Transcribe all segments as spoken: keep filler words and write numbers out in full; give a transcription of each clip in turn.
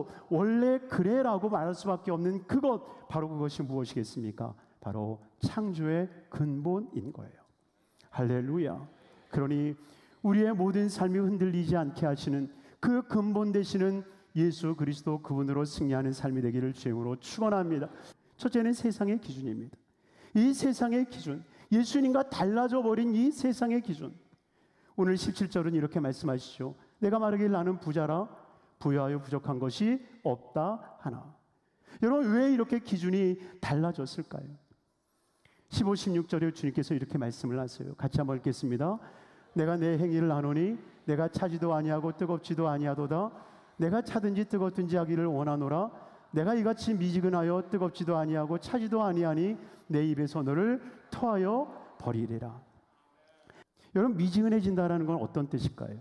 나도 원래 그래라고 말할 수밖에 없는 그것, 바로 그것이 무엇이겠습니까? 바로 창조의 근본인 거예요. 할렐루야. 그러니 우리의 모든 삶이 흔들리지 않게 하시는 그 근본 되시는 예수 그리스도, 그분으로 승리하는 삶이 되기를 주님으로 축원합니다. 첫째는 세상의 기준입니다. 이 세상의 기준, 예수님과 달라져 버린 이 세상의 기준. 오늘 십칠 절은 이렇게 말씀하시죠. 내가 말하길 나는 부자라 부유하여 부족한 것이 없다 하나. 여러분, 왜 이렇게 기준이 달라졌을까요? 십오, 십육 절에 주님께서 이렇게 말씀을 하세요. 같이 한번 읽겠습니다. 내가 내 행위를 아노니 내가 차지도 아니하고 뜨겁지도 아니하도다. 내가 차든지 뜨겁든지 하기를 원하노라. 내가 이같이 미지근하여 뜨겁지도 아니하고 차지도 아니하니 내 입에서 너를 토하여 버리리라. 여러분, 미지근해진다는 건 어떤 뜻일까요?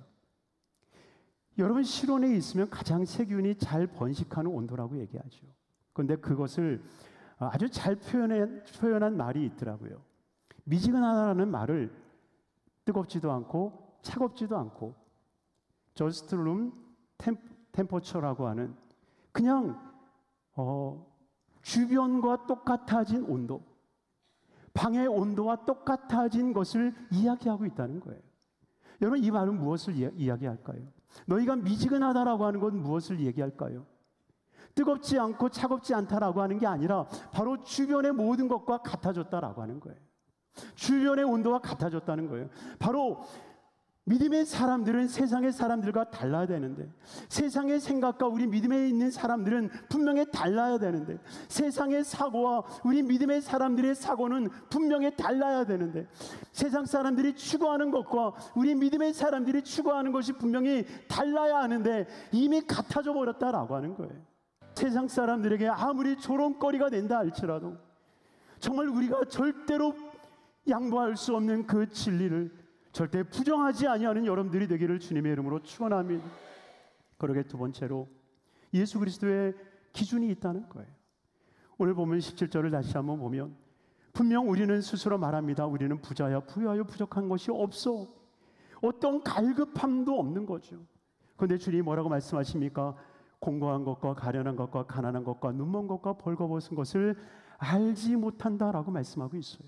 여러분, 실온에 있으면 가장 세균이 잘 번식하는 온도라고 얘기하죠. 그런데 그것을 아주 잘 표현해, 표현한 말이 있더라고요. 미지근하다는 말을 뜨겁지도 않고 차갑지도 않고 just room temperature라고 하는 그냥 어, 주변과 똑같아진 온도, 방의 온도와 똑같아진 것을 이야기하고 있다는 거예요. 여러분, 이 말은 무엇을 이야기할까요? 너희가 미지근하다라고 하는 건 무엇을 얘기할까요? 뜨겁지 않고 차갑지 않다라고 하는 게 아니라 바로 주변의 모든 것과 같아졌다라고 하는 거예요. 주변의 온도와 같아졌다는 거예요. 바로 믿음의 사람들은 세상의 사람들과 달라야 되는데, 세상의 생각과 우리 믿음에 있는 사람들은 분명히 달라야 되는데, 세상의 사고와 우리 믿음의 사람들의 사고는 분명히 달라야 되는데, 세상 사람들이 추구하는 것과 우리 믿음의 사람들이 추구하는 것이 분명히 달라야 하는데 이미 같아져 버렸다라고 하는 거예요. 세상 사람들에게 아무리 조롱거리가 된다 할지라도 정말 우리가 절대로 양보할 수 없는 그 진리를 절대 부정하지 아니하는 여러분들이 되기를 주님의 이름으로 축원합니다. 그러게 두 번째로 예수 그리스도의 기준이 있다는 거예요. 오늘 보면 십칠 절을 다시 한번 보면 분명 우리는 스스로 말합니다. 우리는 부자야 부유하여 부족한 것이 없어. 어떤 갈급함도 없는 거죠. 그런데 주님이 뭐라고 말씀하십니까? 공고한 것과 가련한 것과 가난한 것과 눈먼 것과 벌거벗은 것을 알지 못한다라고 말씀하고 있어요.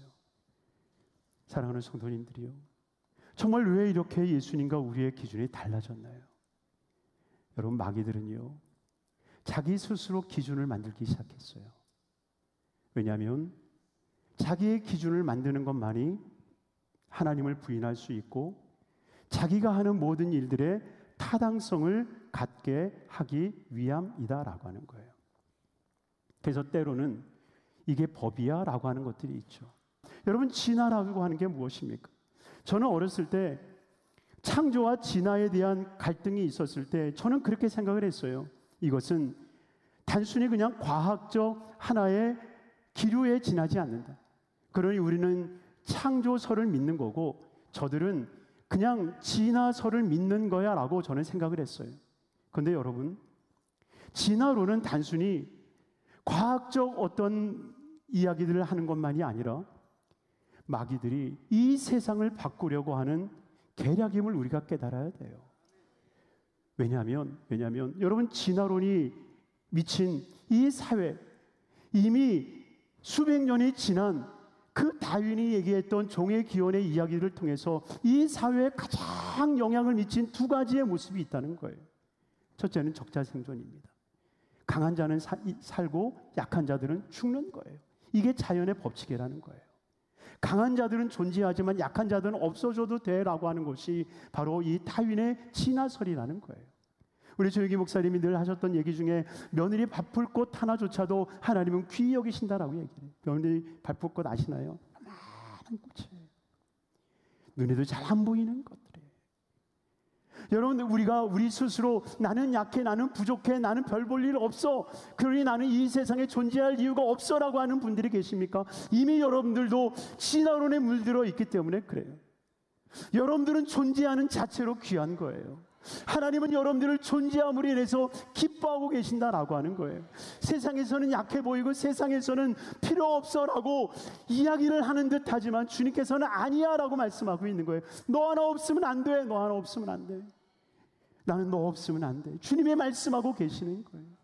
사랑하는 성도님들이요, 정말 왜 이렇게 예수님과 우리의 기준이 달라졌나요? 여러분, 마귀들은요 자기 스스로 기준을 만들기 시작했어요. 왜냐하면 자기의 기준을 만드는 것만이 하나님을 부인할 수 있고 자기가 하는 모든 일들의 타당성을 갖게 하기 위함이다라고 하는 거예요. 그래서 때로는 이게 법이야 라고 하는 것들이 있죠. 여러분, 진화라고 하는 게 무엇입니까? 저는 어렸을 때 창조와 진화에 대한 갈등이 있었을 때 저는 그렇게 생각을 했어요. 이것은 단순히 그냥 과학적 하나의 기류에 지나지 않는다. 그러니 우리는 창조설을 믿는 거고 저들은 그냥 진화설을 믿는 거야 라고 저는 생각을 했어요. 그런데 여러분, 진화론은 단순히 과학적 어떤 이야기들을 하는 것만이 아니라 마귀들이 이 세상을 바꾸려고 하는 계략임을 우리가 깨달아야 돼요. 왜냐하면, 왜냐하면 여러분, 진화론이 미친 이 사회, 이미 수백 년이 지난 그 다윈이 얘기했던 종의 기원의 이야기를 통해서 이 사회에 가장 영향을 미친 두 가지의 모습이 있다는 거예요. 첫째는 적자생존입니다. 강한 자는 사, 살고 약한 자들은 죽는 거예요. 이게 자연의 법칙이라는 거예요. 강한 자들은 존재하지만 약한 자들은 없어져도 돼라고 하는 것이 바로 이 다윈의 진화설이라는 거예요. 우리 조영기 목사님이 늘 하셨던 얘기 중에 며느리 바쁠 곳 하나조차도 하나님은 귀히 여기신다라고 얘기해요. 며느리 바쁠 곳 아시나요? 많은 꽃이에요. 눈에도 잘 안 보이는 것들이에요. 여러분, 우리가 우리 스스로 나는 약해, 나는 부족해, 나는 별 볼 일 없어, 그러니 나는 이 세상에 존재할 이유가 없어라고 하는 분들이 계십니까? 이미 여러분들도 진화론에 물들어 있기 때문에 그래요. 여러분들은 존재하는 자체로 귀한 거예요. 하나님은 여러분들을 존재함으로 인해서 기뻐하고 계신다라고 하는 거예요. 세상에서는 약해 보이고 세상에서는 필요 없어라고 이야기를 하는 듯 하지만 주님께서는 아니야 라고 말씀하고 있는 거예요. 너 하나 없으면 안 돼. 너 하나 없으면 안 돼. 나는 너 없으면 안 돼. 주님이 말씀하고 계시는 거예요.